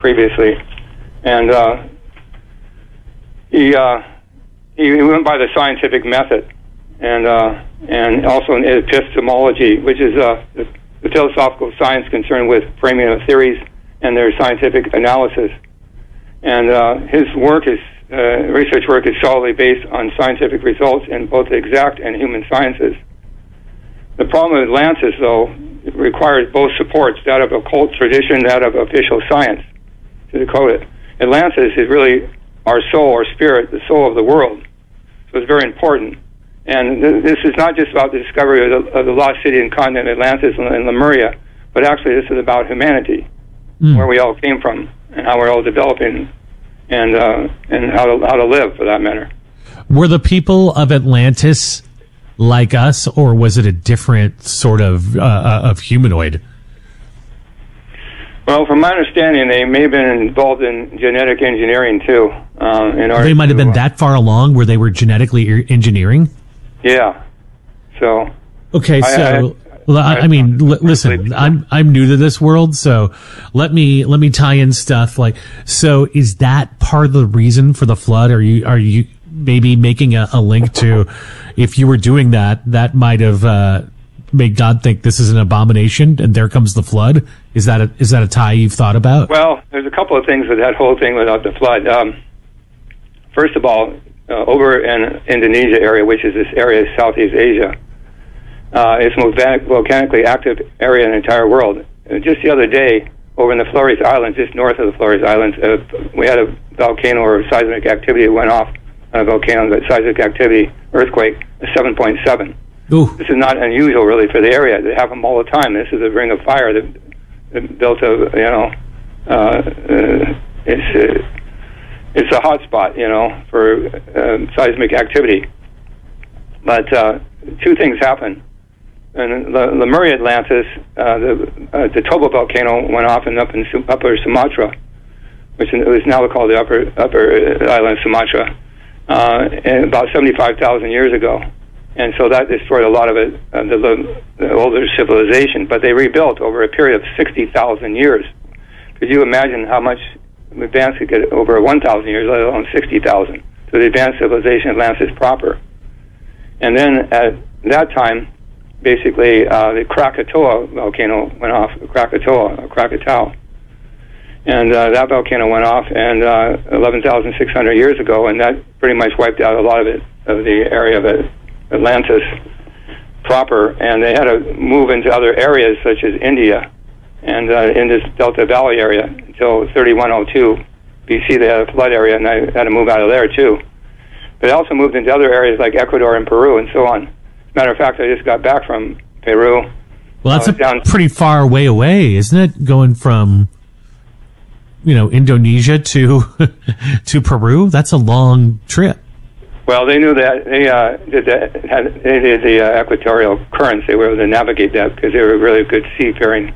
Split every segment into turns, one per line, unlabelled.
previously, and he went by the scientific method, and also in epistemology, which is the philosophical science concerned with framing of theories and their scientific analysis. And his work is research work is solidly based on scientific results in both the exact and human sciences. The problem with Atlantis, though, requires both supports, that of occult tradition, that of official science, to decode it. Atlantis is really our soul, our spirit, the soul of the world. So it's very important. And this is not just about the discovery of the lost city and continent Atlantis and Lemuria, but actually this is about humanity, where we all came from, and how we're all developing, and how to live, for that matter.
Were the people of Atlantis like us, or was it a different sort of humanoid?
Well, from my understanding, they may have been involved in genetic engineering too.
They might have been that far along where they were genetically engineering?
Yeah. So.
Okay, so listen, I'm new to this world, so let me tie in stuff like, so is that part of the reason for the flood? Are you maybe making a link to, if you were doing that might have made God think this is an abomination and there comes the flood? Is that a tie you've thought about?
Well, there's a couple of things with that whole thing without the flood. First of all, over in Indonesia area, which is this area of Southeast Asia, it's the most volcanically active area in the entire world. Just the other day, over in the Flores Islands, just north of the Flores Islands, we had a volcano or seismic activity that went off on a volcano, the seismic activity, earthquake, a 7.7.
Ooh.
This is not unusual, really, for the area. They have them all the time. This is a ring of fire that built it's a hot spot, for seismic activity. But two things happen. In Lemuria Atlantis, the Toba volcano went off up in Upper Sumatra, which is now called the Upper Island of Sumatra, about 75,000 years ago. And so that destroyed a lot of it, the older civilization. But they rebuilt over a period of 60,000 years. Could you imagine how much advanced could get over 1,000 years, let alone 60,000? So the advanced civilization of Atlantis proper. And then at that time, basically, the Krakatoa volcano went off, Krakatau. And that volcano went off 11,600 years ago, and that pretty much wiped out a lot of the area of Atlantis proper. And they had to move into other areas, such as India, and in this Delta Valley area until 3102 BC. They had a flood area, and they had to move out of there, too. But they also moved into other areas like Ecuador and Peru and so on. Matter of fact, I just got back from Peru.
Well, that's a pretty far way away, isn't it? Going from, Indonesia to to Peru. That's a long trip.
Well, they knew that they did the equatorial currents. They were able to navigate that because they were really good seafaring,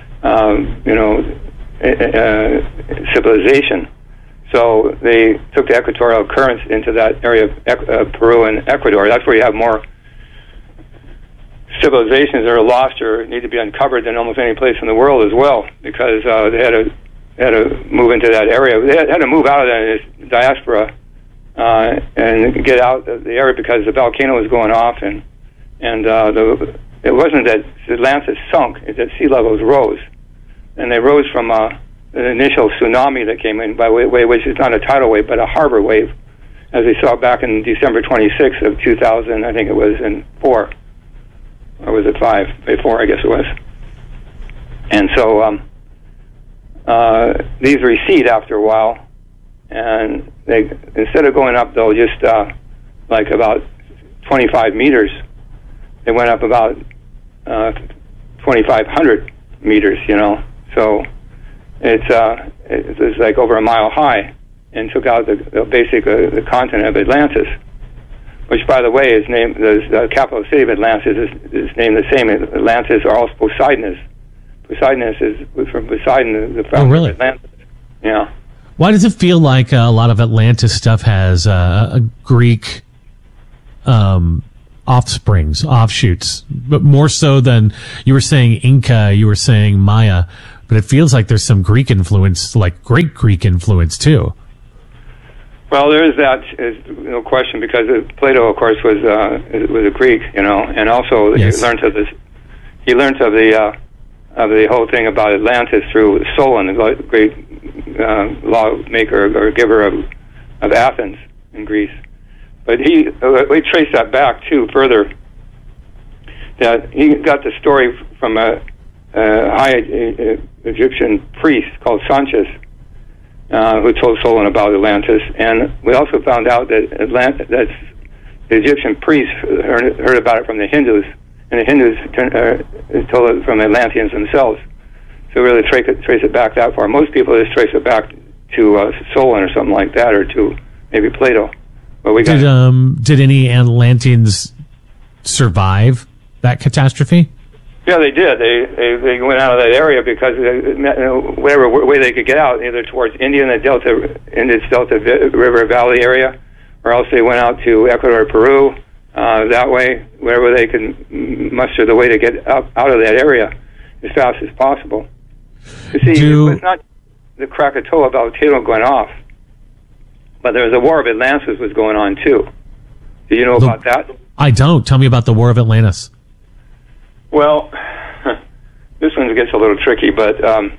civilization. So they took the equatorial currents into that area of Peru and Ecuador. That's where you have more civilizations that are lost or need to be uncovered than almost any place in the world as well, because they had to move into that area. They had to move out of that diaspora and get out of the area because the volcano was going off, and it wasn't that Atlantis sunk; it's that sea levels rose, and they rose from an initial tsunami that came in by way, which is not a tidal wave but a harbor wave, as we saw back in December 26th of 2000. I think it was in 4. Or was it 5? 4, I guess it was. And so these recede after a while, and they, instead of going up, they'll just like about 25 meters, they went up about 2,500 meters, So it's like over a mile high, and took out the continent of Atlantis. Which, by the way, is named the capital city of Atlantis is named the same. Atlantis, or also Poseidonus. Poseidonus is from Poseidon, the founder of Atlantis. Yeah.
Why does it feel like a lot of Atlantis stuff has a Greek offsprings, offshoots, but more so than you were saying Inca, you were saying Maya? but it feels like there's some Greek influence, like great Greek influence too.
Well, there is that, is no question, because Plato, of course, was a Greek, you know, and also yes. He learned of this. He learned of the whole thing about Atlantis through Solon, the great lawmaker or giver of Athens in Greece. But we trace that back too further. That he got the story from a high Egyptian priest called Sanchez, who told Solon about Atlantis, and we also found out that that the Egyptian priests heard about it from the Hindus, and the Hindus told it from the Atlanteans themselves. So really trace it back that far. Most people just trace it back to Solon or something like that, or to maybe Plato. But we
did any Atlanteans survive that catastrophe?
Yeah, they did. They went out of that area because whatever way they could get out, either towards Indus Delta River Valley area, or else they went out to Ecuador, Peru, that way, wherever they could muster the way to get out of that area as fast as possible. You see, it's not the Krakatoa volcano going off, but there was a War of Atlantis was going on too. Do you know about that?
I don't. Tell me about the War of Atlantis.
Well, this one gets a little tricky, but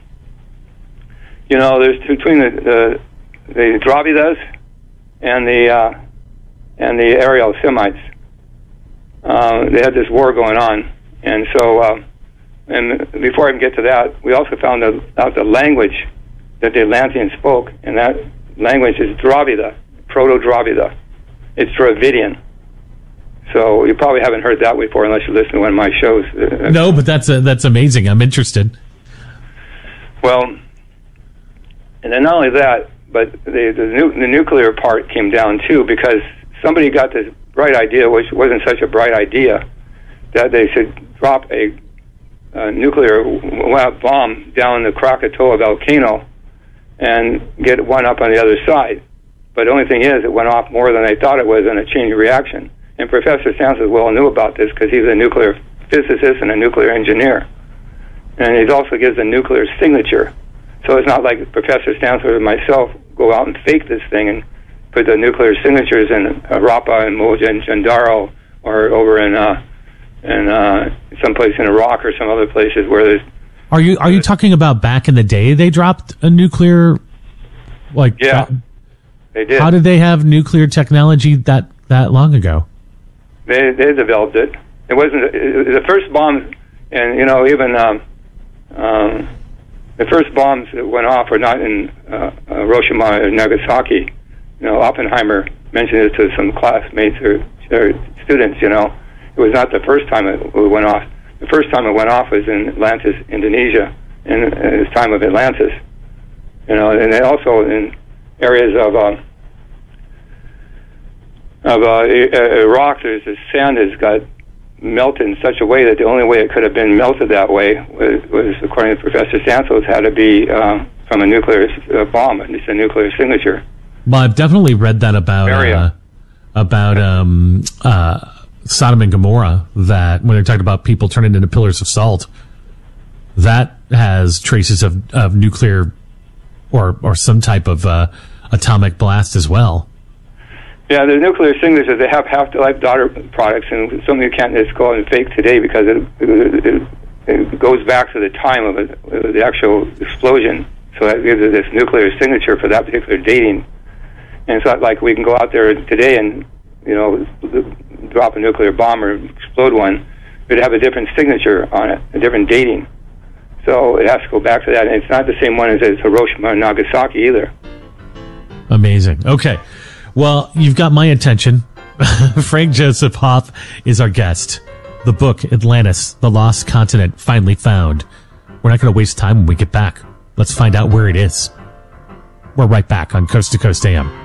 you know, there's between the Dravidas and the Ariel Semites. They had this war going on, and so and before I can get to that, we also found out the language that the Atlanteans spoke, and that language is Dravida, Proto-Dravida. It's Dravidian. So you probably haven't heard that before unless you listen to one of my shows.
No, but that's amazing. I'm interested.
Well, and then not only that, but the nuclear part came down too, because somebody got this bright idea, which wasn't such a bright idea, that they should drop a nuclear bomb down the Krakatoa volcano and get one up on the other side. But the only thing is, it went off more than they thought it was in a chain reaction. And Professor Stansel well knew about this because he's a nuclear physicist and a nuclear engineer. And he also gives a nuclear signature. So it's not like Professor Stansel and myself go out and fake this thing and put the nuclear signatures in Rapa and Mohenjo-Daro or over in someplace in Iraq or some other places where there's...
Are you talking about back in the day they dropped a nuclear...
Yeah, they did.
How did they have nuclear technology that long ago?
They developed it. It wasn't the first bombs, and you know, even the first bombs that went off were not in Hiroshima or Nagasaki. You know, Oppenheimer mentioned it to some classmates or students. You know, it was not the first time it went off. The first time it went off was in Atlantis, Indonesia, in the time of Atlantis. You know, and then also in areas of Iraq, there's this sand has got melted in such a way that the only way it could have been melted that way was according to Professor Santos, had to be from a nuclear bomb, and it's a nuclear signature.
Well, I've definitely read that about Sodom and Gomorrah, that when they're talking about people turning into pillars of salt, that has traces of nuclear or some type of atomic blast as well.
Yeah, the nuclear signatures, they have half-life daughter products, and something you can't just go out and fake today because it goes back to the time of the actual explosion. So that gives it this nuclear signature for that particular dating. And it's not like we can go out there today and, you know, drop a nuclear bomb or explode one. It'd have a different signature on it, a different dating. So it has to go back to that. And it's not the same one as Hiroshima and Nagasaki either.
Amazing. Okay. Well, you've got my attention. Frank Joseph Hoff is our guest. The book, Atlantis, The Lost Continent, Finally Found. We're not going to waste time when we get back. Let's find out where it is. We're right back on Coast to Coast AM.